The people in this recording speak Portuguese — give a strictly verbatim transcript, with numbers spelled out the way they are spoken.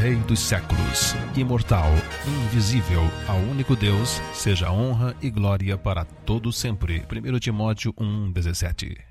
Rei dos séculos, imortal, invisível, ao único Deus, seja honra e glória para todo sempre. primeiro Timóteo um, dezessete.